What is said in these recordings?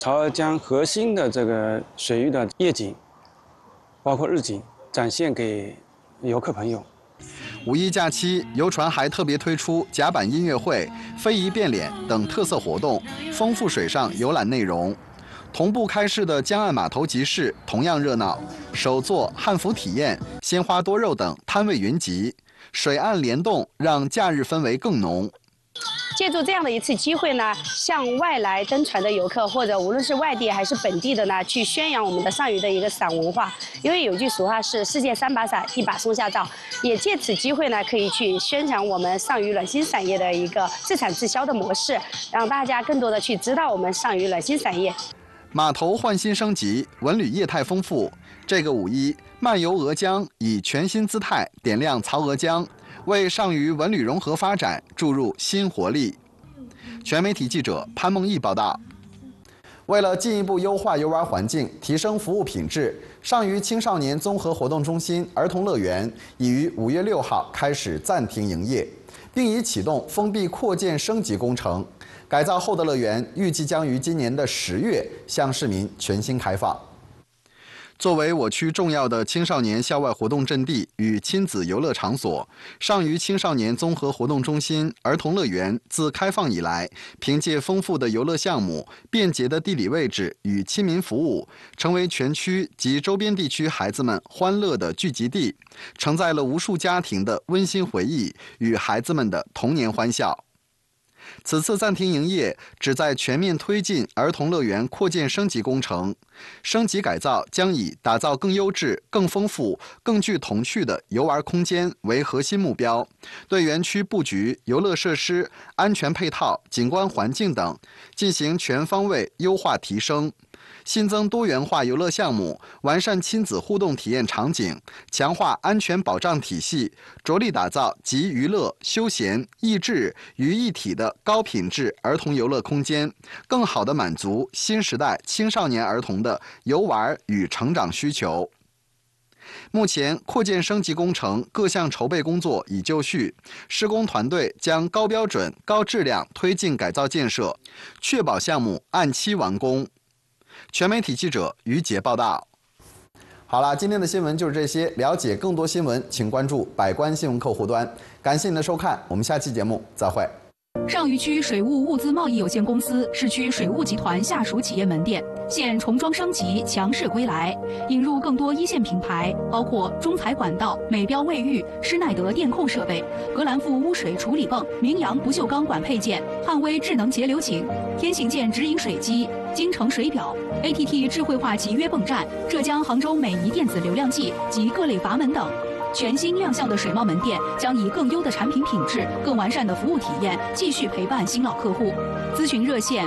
潮鹅江核心的这个水域的夜景，包括日景，展现给游客朋友。 五一假期，游船还特别推出甲板音乐会、非遗变脸等特色活动，丰富水上游览内容。同步开市的江岸码头集市同样热闹，手作汉服体验、鲜花多肉等摊位云集，水岸联动让假日氛围更浓。 借助这样的一次机会呢，向外来登船的游客，或者无论是外地还是本地的呢，去宣扬我们的上虞的一个伞文化。因为有句俗话是"世界3把伞，1把松下照"，也借此机会呢，可以去宣扬我们上虞暖心伞业的一个自产自销的模式，让大家更多的去知道我们上虞暖心伞业。 码头换新升级，文旅业态丰富。这个五一，漫游鹅江以全新姿态点亮曹娥江，为上虞文旅融合发展注入新活力。全媒体记者潘梦毅报道。为了进一步优化游玩环境，提升服务品质，上虞青少年综合活动中心儿童乐园已于5月6号开始暂停营业，并已启动封闭扩建升级工程。改造后的乐园预计将于今年的10月向市民全新开放。作为我区重要的青少年校外活动阵地与亲子游乐场所，上虞青少年综合活动中心儿童乐园自开放以来，凭借丰富的游乐项目、便捷的地理位置与亲民服务，成为全区及周边地区孩子们欢乐的聚集地，承载了无数家庭的温馨回忆与孩子们的童年欢笑。此次暂停营业，旨在全面推进儿童乐园扩建升级工程。升级改造将以打造更优质、更丰富、更具童趣的游玩空间为核心目标，对园区布局、游乐设施、安全配套、景观环境等进行全方位优化提升。新增多元化游乐项目，完善亲子互动体验场景，强化安全保障体系，着力打造集娱乐、休闲、益智于一体的高品质儿童游乐空间，更好地满足新时代青少年儿童的游玩与成长需求。目前，扩建升级工程各项筹备工作已就绪，施工团队将高标准、高质量推进改造建设，确保项目按期完工。全媒体记者于杰报道。好了，今天的新闻就是这些。了解更多新闻，请关注百官新闻客户端。感谢您的收看，我们下期节目再会。 上虞区水务物资贸易有限公司市区水务集团下属企业门店现重装升级，强势归来，引入更多一线品牌，包括中材管道、美标卫浴、施耐德电控设备、格兰富污水处理泵、明阳不锈钢管配件、汉威智能节流井、天行健直饮水机、京城水表、ATT 智慧化集约泵站、浙江杭州美仪电子流量计及各类阀门等。全新亮相的水贸门店将以更优的产品品质、更完善的服务体验，继续陪伴新老客户。咨询热线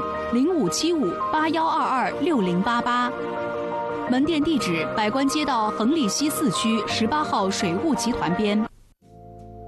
：057581226088。门店地址：百官街道恒利西4区18号水务集团边。